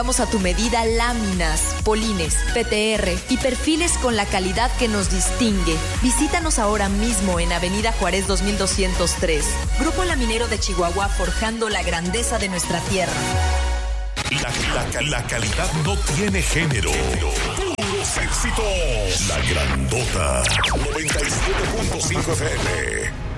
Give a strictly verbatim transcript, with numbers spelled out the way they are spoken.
Vamos a tu medida láminas, polines, P T R y perfiles con la calidad que nos distingue. Visítanos ahora mismo en Avenida Juárez dos mil doscientos tres. Grupo Laminero de Chihuahua, forjando la grandeza de nuestra tierra. La, la, la calidad no tiene género. Puros éxitos. La Grandota noventa y siete punto cinco F M.